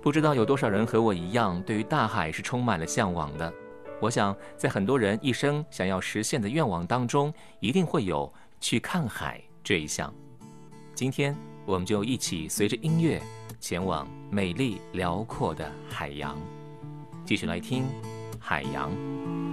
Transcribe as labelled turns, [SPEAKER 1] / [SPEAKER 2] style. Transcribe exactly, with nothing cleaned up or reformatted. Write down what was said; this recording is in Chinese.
[SPEAKER 1] 不知道有多少人和我一样，对于大海是充满了向往的。我想，在很多人一生想要实现的愿望当中，一定会有去看海这一项。今天，我们就一起随着音乐前往美丽辽阔的海洋，继续来听海洋。